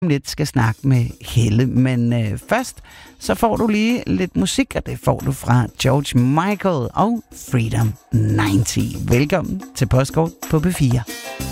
lidt skal snakke med Helle. Men først, så får du lige lidt musik, og det får du fra George Michael og Freedom 90. Velkommen til Postkort på P4.